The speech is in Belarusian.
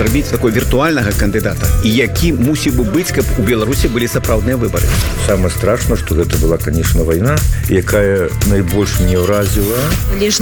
зрабіць такой віртуальнага кандыдата і які мусіў бы быць, каб у Беларусі былі сапраўдныя выбары? Самае страшна, што гэта была, конечно, вайна, якая найбольш не ўразіла